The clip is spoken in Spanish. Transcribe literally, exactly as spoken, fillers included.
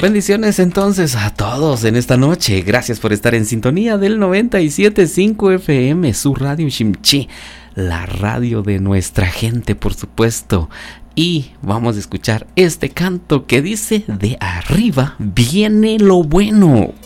Bendiciones entonces a todos en esta noche. Gracias por estar en sintonía del noventa y siete punto cinco F M, su radio Shimchi, la radio de nuestra gente, por supuesto. Y vamos a escuchar este canto que dice: de arriba viene lo bueno.